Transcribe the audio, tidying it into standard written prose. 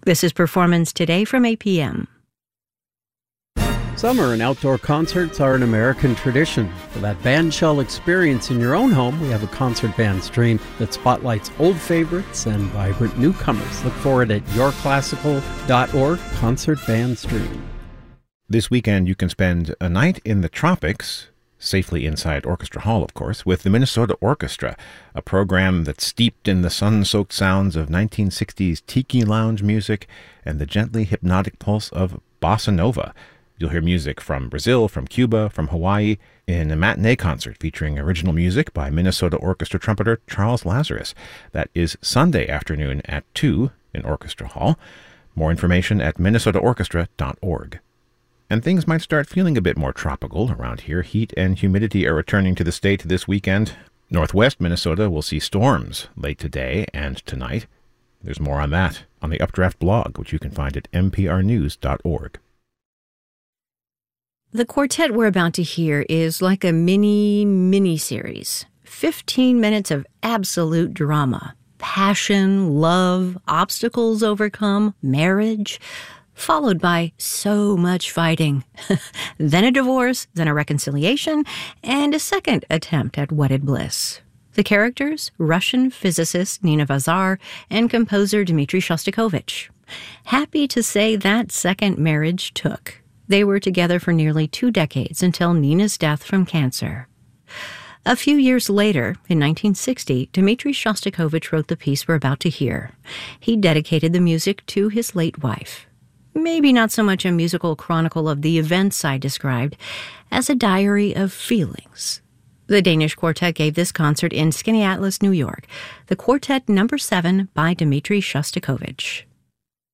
This is Performance Today from APM. Summer and outdoor concerts are an American tradition. For that bandshell experience in your own home, we have a concert band stream that spotlights old favorites and vibrant newcomers. Look for it at yourclassical.org, Concert Band Stream. This weekend you can spend a night in the tropics, safely inside Orchestra Hall, of course, with the Minnesota Orchestra, a program that's steeped in the sun-soaked sounds of 1960s tiki lounge music and the gently hypnotic pulse of bossa nova. You'll hear music from Brazil, from Cuba, from Hawaii in a matinee concert featuring original music by Minnesota Orchestra trumpeter Charles Lazarus. That is Sunday afternoon at 2 in Orchestra Hall. More information at minnesotaorchestra.org. And things might start feeling a bit more tropical around here. Heat and humidity are returning to the state this weekend. Northwest Minnesota will see storms late today and tonight. There's more on that on the Updraft blog, which you can find at mprnews.org. The quartet we're about to hear is like a mini-series. 15 minutes of absolute drama. Passion, love, obstacles overcome, marriage, followed by so much fighting. Then a divorce, then a reconciliation, and a second attempt at wedded bliss. The characters, Russian physicist Nina Vazar and composer Dmitri Shostakovich. Happy to say that second marriage took. They were together for nearly 2 decades until Nina's death from cancer. A few years later, in 1960, Dmitri Shostakovich wrote the piece we're about to hear. He dedicated the music to his late wife. Maybe not so much a musical chronicle of the events I described, as a diary of feelings. The Danish Quartet gave this concert in Skaneateles, New York. The Quartet No. 7 by Dmitri Shostakovich.